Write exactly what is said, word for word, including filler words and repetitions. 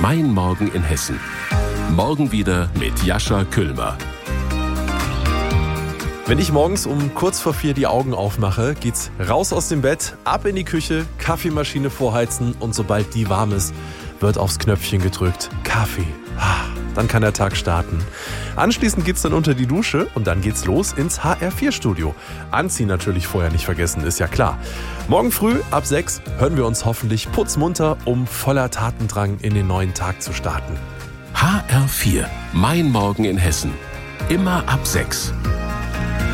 Mein Morgen in Hessen. Morgen wieder mit Jascha Küllmer. Wenn ich morgens um kurz vor vier die Augen aufmache, geht's raus aus dem Bett, ab in die Küche, Kaffeemaschine vorheizen und sobald die warm ist, wird aufs Knöpfchen gedrückt. Kaffee. Dann kann der Tag starten. Anschließend geht's dann unter die Dusche und dann geht's los ins H R vier Studio. Anziehen natürlich vorher nicht vergessen, ist ja klar. Morgen früh ab sechs hören wir uns hoffentlich putzmunter, um voller Tatendrang in den neuen Tag zu starten. H R vier. Mein Morgen in Hessen. Immer ab sechs.